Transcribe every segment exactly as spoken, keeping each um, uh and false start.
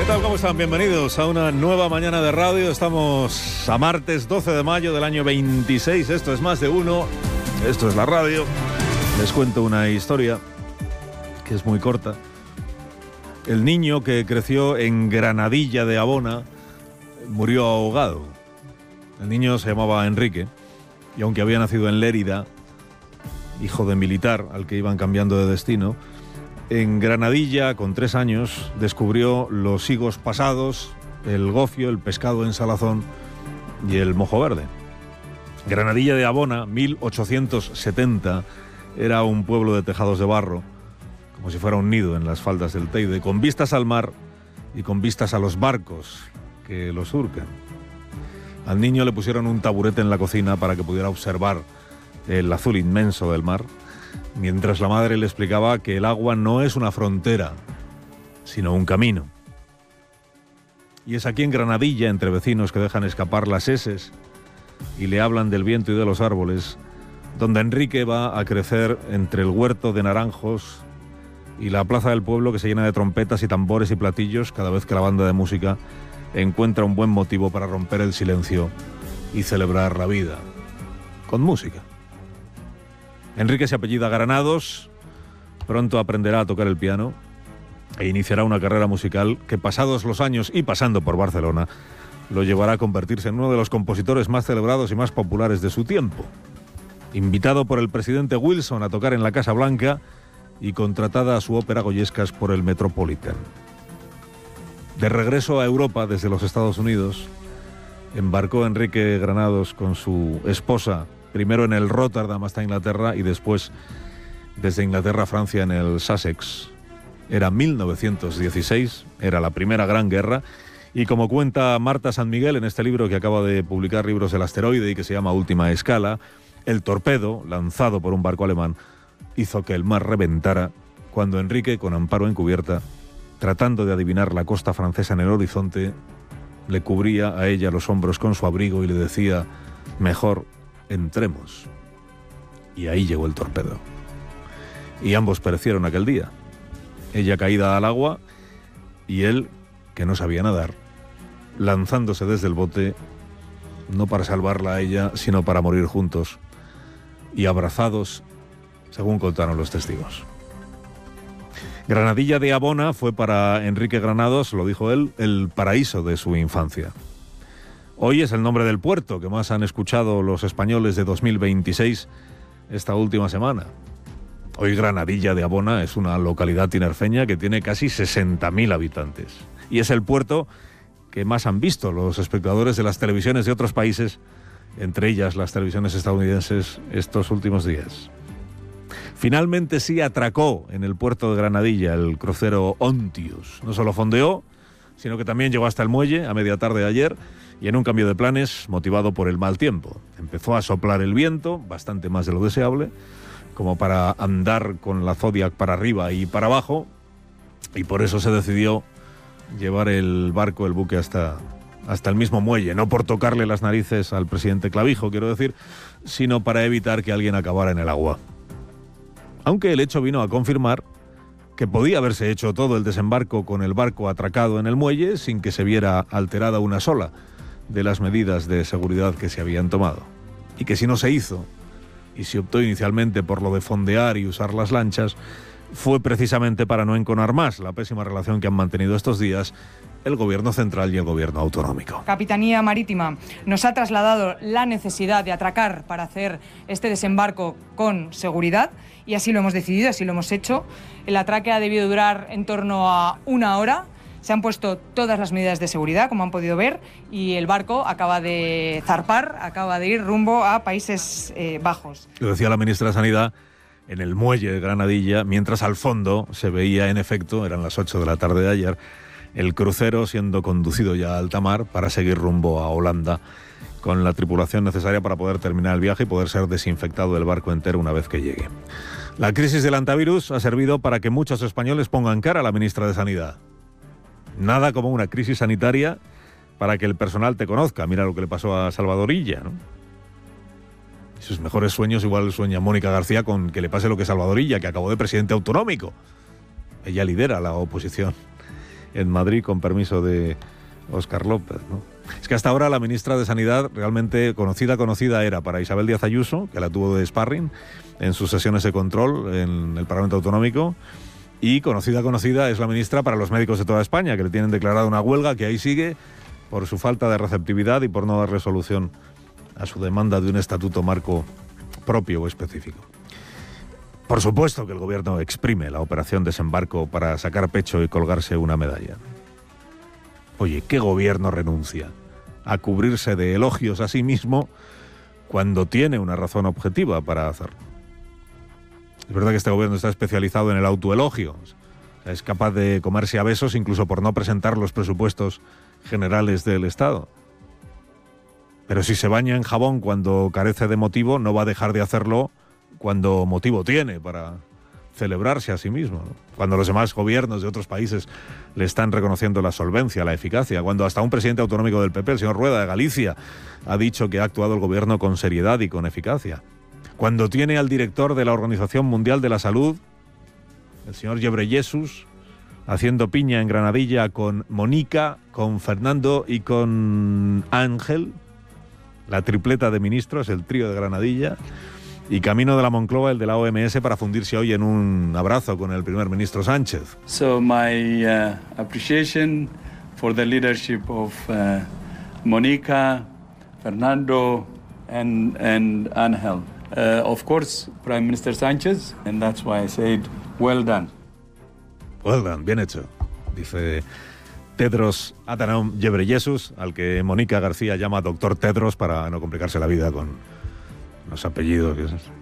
¿Qué tal? ¿Cómo están? Bienvenidos a una nueva mañana de radio. Estamos a martes doce de mayo del año veintiséis. Esto es Más de Uno. Esto es la radio. Les cuento una historia que es muy corta. El niño que creció en Granadilla de Abona murió ahogado. El niño se llamaba Enrique y aunque había nacido en Lérida, hijo de militar al que iban cambiando de destino, en Granadilla, con tres años, descubrió los higos pasados, el gofio, el pescado en salazón y el mojo verde. Granadilla de Abona, mil ochocientos setenta, era un pueblo de tejados de barro, como si fuera un nido en las faldas del Teide, con vistas al mar y con vistas a los barcos que lo surcan. Al niño le pusieron un taburete en la cocina para que pudiera observar el azul inmenso del mar, mientras la madre le explicaba que el agua no es una frontera, sino un camino. Y es aquí en Granadilla, entre vecinos que dejan escapar las eses y le hablan del viento y de los árboles, donde Enrique va a crecer entre el huerto de naranjos y la plaza del pueblo que se llena de trompetas y tambores y platillos cada vez que la banda de música encuentra un buen motivo para romper el silencio y celebrar la vida con música. Enrique se apellida Granados, pronto aprenderá a tocar el piano e iniciará una carrera musical que, pasados los años y pasando por Barcelona, lo llevará a convertirse en uno de los compositores más celebrados y más populares de su tiempo. Invitado por el presidente Wilson a tocar en la Casa Blanca y contratada a su ópera Goyescas por el Metropolitan. De regreso a Europa desde los Estados Unidos, embarcó Enrique Granados con su esposa, primero en el Rotterdam hasta Inglaterra y después desde Inglaterra a Francia en el Sussex. Era mil novecientos dieciséis, era la primera gran guerra, y como cuenta Marta San Miguel en este libro que acaba de publicar, Libros del Asteroide, y que se llama Última Escala, el torpedo, lanzado por un barco alemán, hizo que el mar reventara cuando Enrique, con amparo en cubierta, tratando de adivinar la costa francesa en el horizonte, le cubría a ella los hombros con su abrigo y le decía: mejor entremos. Y ahí llegó el torpedo. Y ambos perecieron aquel día. Ella caída al agua y él, que no sabía nadar, lanzándose desde el bote, no para salvarla a ella, sino para morir juntos y abrazados, según contaron los testigos. Granadilla de Abona fue para Enrique Granados, lo dijo él, el paraíso de su infancia. Hoy es el nombre del puerto que más han escuchado los españoles de dos mil veintiséis esta última semana. Hoy Granadilla de Abona es una localidad tinerfeña que tiene casi sesenta mil habitantes. Y es el puerto que más han visto los espectadores de las televisiones de otros países, entre ellas las televisiones estadounidenses, estos últimos días. Finalmente sí atracó en el puerto de Granadilla el crucero Ontius. No solo fondeó, sino que también llegó hasta el muelle a media tarde de ayer, y en un cambio de planes motivado por el mal tiempo. Empezó a soplar el viento, bastante más de lo deseable, como para andar con la Zodiac para arriba y para abajo, y por eso se decidió llevar el barco, el buque, hasta, hasta el mismo muelle, no por tocarle las narices al presidente Clavijo, quiero decir, sino para evitar que alguien acabara en el agua. Aunque el hecho vino a confirmar que podía haberse hecho todo el desembarco con el barco atracado en el muelle sin que se viera alterada una sola de las medidas de seguridad que se habían tomado. Y que si no se hizo, y se optó inicialmente por lo de fondear y usar las lanchas, fue precisamente para no enconar más la pésima relación que han mantenido estos días el gobierno central y el gobierno autonómico. Capitanía Marítima nos ha trasladado la necesidad de atracar para hacer este desembarco con seguridad, y así lo hemos decidido, así lo hemos hecho. El atraque ha debido durar en torno a una hora. Se han puesto todas las medidas de seguridad, como han podido ver, y el barco acaba de zarpar, acaba de ir rumbo a Países eh, Bajos. Lo decía la ministra de Sanidad en el muelle de Granadilla, mientras al fondo se veía, en efecto, eran las ocho de la tarde de ayer, el crucero siendo conducido ya a alta mar para seguir rumbo a Holanda, con la tripulación necesaria para poder terminar el viaje y poder ser desinfectado el barco entero una vez que llegue. La crisis del antivirus ha servido para que muchos españoles pongan cara a la ministra de Sanidad. Nada como una crisis sanitaria para que el personal te conozca. Mira lo que le pasó a Salvadorilla, ¿no? Sus mejores sueños igual sueña Mónica García con que le pase lo que Salvadorilla, que acabó de presidente autonómico. Ella lidera la oposición en Madrid, con permiso de Óscar López, ¿no? Es que hasta ahora la ministra de Sanidad, realmente conocida, conocida era para Isabel Díaz Ayuso, que la tuvo de sparring en sus sesiones de control en el Parlamento Autonómico, y conocida, conocida es la ministra para los médicos de toda España, que le tienen declarada una huelga que ahí sigue por su falta de receptividad y por no dar resolución a su demanda de un estatuto marco propio o específico. Por supuesto que el gobierno exprime la operación desembarco para sacar pecho y colgarse una medalla. Oye, ¿qué gobierno renuncia a cubrirse de elogios a sí mismo cuando tiene una razón objetiva para hacerlo? Es verdad que este gobierno está especializado en el autoelogio. O sea, es capaz de comerse a besos incluso por no presentar los presupuestos generales del Estado. Pero si se baña en jabón cuando carece de motivo, no va a dejar de hacerlo cuando motivo tiene para celebrarse a sí mismo, ¿no? Cuando los demás gobiernos de otros países le están reconociendo la solvencia, la eficacia, cuando hasta un presidente autonómico del P P, el señor Rueda de Galicia, ha dicho que ha actuado el gobierno con seriedad y con eficacia. Cuando tiene al director de la Organización Mundial de la Salud, el señor Ghebreyesus, haciendo piña en Granadilla con Mónica, con Fernando y con Ángel, la tripleta de ministros, el trío de Granadilla, y camino de la Moncloa el de la O M S para fundirse hoy en un abrazo con el primer ministro Sánchez. So my uh, appreciation for the leadership of uh, Mónica, Fernando and and Ángel. Uh, of course, Prime Minister Sánchez, and that's why I said well done. Well done, bien hecho, dice Tedros Adhanom Ghebreyesus, al que Mónica García llama Doctor Tedros para no complicarse la vida con los apellidos.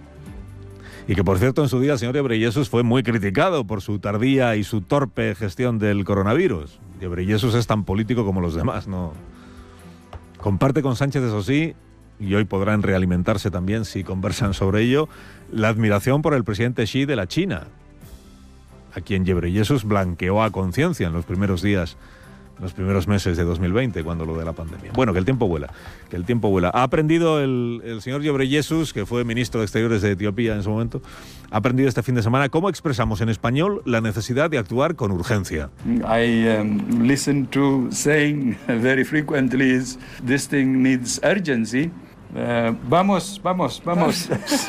Y que, por cierto, en su día el señor Ghebreyesus fue muy criticado por su tardía y su torpe gestión del coronavirus. Ghebreyesus es tan político como los demás, ¿no? Comparte con Sánchez, eso sí, y hoy podrán realimentarse también si conversan sobre ello, la admiración por el presidente Xi de la China, a quien Ghebreyesus blanqueó a conciencia en los primeros días, los primeros meses de dos mil veinte, cuando lo de la pandemia. Bueno, que el tiempo vuela, que el tiempo vuela. Ha aprendido el, el señor Ghebreyesus, que fue ministro de Exteriores de Etiopía en su momento, ha aprendido este fin de semana cómo expresamos en español la necesidad de actuar con urgencia. I um, listen to saying very frequently is this thing needs urgency. Uh, vamos, vamos, vamos.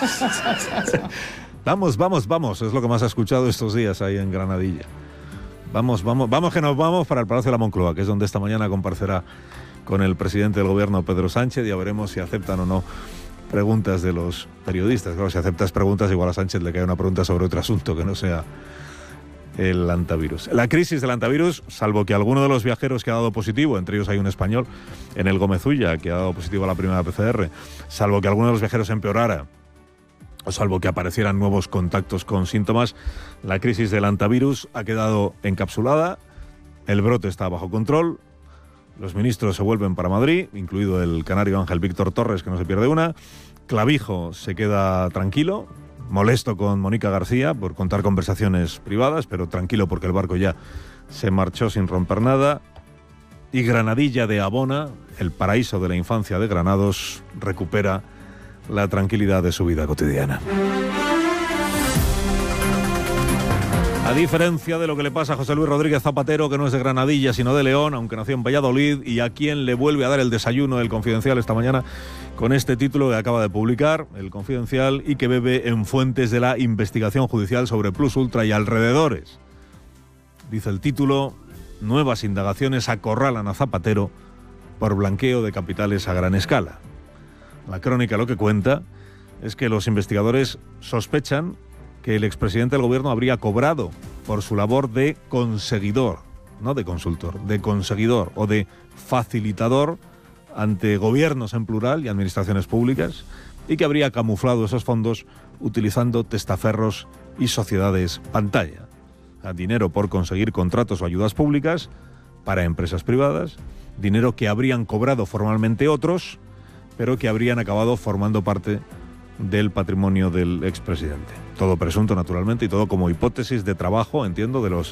Vamos, vamos, vamos, es lo que más ha escuchado estos días ahí en Granadilla. Vamos, vamos, vamos que nos vamos para el Palacio de la Moncloa, que es donde esta mañana comparecerá con el presidente del gobierno, Pedro Sánchez. Ya veremos si aceptan o no preguntas de los periodistas. Claro, si aceptas preguntas, igual a Sánchez le cae una pregunta sobre otro asunto que no sea el antivirus. La crisis del antivirus, salvo que alguno de los viajeros que ha dado positivo, entre ellos hay un español en el Gómez Ulla que ha dado positivo a la primera P C R, salvo que alguno de los viajeros empeorara, o salvo que aparecieran nuevos contactos con síntomas, la crisis del antivirus ha quedado encapsulada, el brote está bajo control, los ministros se vuelven para Madrid, incluido el canario Ángel Víctor Torres, que no se pierde una, Clavijo se queda tranquilo, molesto con Mónica García por contar conversaciones privadas, pero tranquilo porque el barco ya se marchó sin romper nada, y Granadilla de Abona, el paraíso de la infancia de Granados, recupera la tranquilidad de su vida cotidiana. A diferencia de lo que le pasa a José Luis Rodríguez Zapatero, que no es de Granadilla sino de León, aunque nació en Valladolid, y a quien le vuelve a dar el desayuno El Confidencial esta mañana con este título que acaba de publicar El Confidencial y que bebe en fuentes de la investigación judicial sobre Plus Ultra y alrededores. Dice el título: nuevas indagaciones acorralan a Zapatero por blanqueo de capitales a gran escala. La crónica lo que cuenta es que los investigadores sospechan que el expresidente del gobierno habría cobrado por su labor de conseguidor, no de consultor, de conseguidor o de facilitador ante gobiernos en plural y administraciones públicas, y que habría camuflado esos fondos utilizando testaferros y sociedades pantalla. Dinero por conseguir contratos o ayudas públicas para empresas privadas, dinero que habrían cobrado formalmente otros, pero que habrían acabado formando parte del patrimonio del expresidente. Todo presunto, naturalmente, y todo como hipótesis de trabajo, entiendo, de los